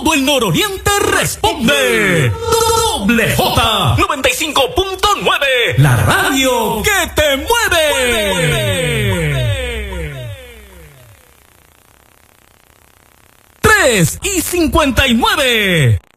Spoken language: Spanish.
todo el nororiente responde. Doble J 95.9, la radio que te mueve. 3:59.